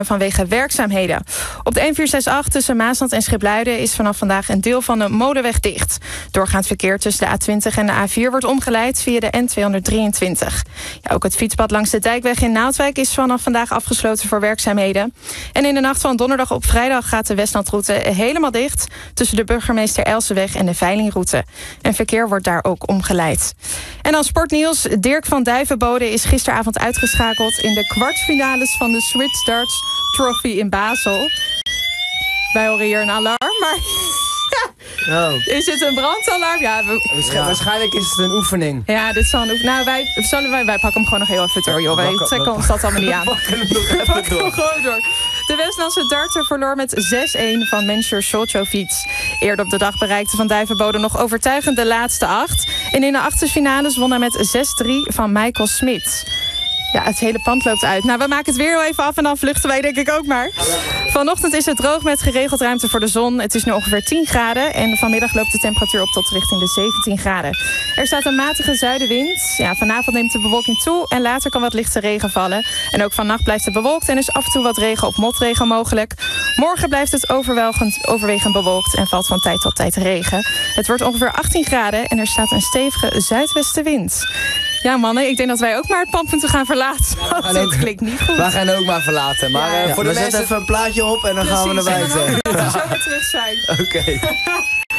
vanwege werkzaamheden. Op de N468 tussen Maasland en Schipluiden is vanaf vandaag een deel van de Molenweg dicht. Doorgaand verkeer tussen de A20 en de A4 wordt omgeleid via de N223. Ja, ook het fietspad langs de Dijkweg in Naaldwijk is vanaf vandaag afgesloten voor werkzaamheden. En in de nacht van donderdag op vrijdag gaat de Westlandroute helemaal dicht tussen de Burgemeester Elseweg en de Veilingroute. En verkeer wordt daar ook omgeleid. En dan sportnieuws. Dirk van Duivenbode is gisteravond uitgeschakeld in de kwartfinales van de Switch Darts Trophy in Basel. Wij horen hier een alarm, maar Oh. Is het een brandalarm? Ja, Waarschijnlijk is het een oefening. Ja, dit zal een oefening. Nou, wij pakken hem gewoon nog heel even door, joh. Wij trekken ons dat allemaal niet aan. We pakken hem gewoon door. De Westlandse darter verloor met 6-1 van Mensur Suljovic. Eerder op de dag bereikte Van Duivenbode nog overtuigend de laatste 8. En in de achterfinales won hij met 6-3 van Michael Smit. Ja, het hele pand loopt uit. Nou, we maken het weer heel even af en dan vluchten wij denk ik ook maar. Vanochtend is het droog met geregeld ruimte voor de zon. Het is nu ongeveer 10 graden en vanmiddag loopt de temperatuur op tot richting de 17 graden. Er staat een matige zuidenwind. Ja, vanavond neemt de bewolking toe en later kan wat lichte regen vallen. En ook vannacht blijft het bewolkt en is af en toe wat regen of motregen mogelijk. Morgen blijft het overwegend bewolkt en valt van tijd tot tijd regen. Het wordt ongeveer 18 graden en er staat een stevige zuidwestenwind. Ja, mannen, ik denk dat wij ook maar het pand moeten gaan verlaten. Want dit klinkt niet goed. We gaan ook maar verlaten. Maar voor de mensen zetten even een plaatje op en dan gaan we erbij zijn. Dat we zo weer terug zijn. Oké.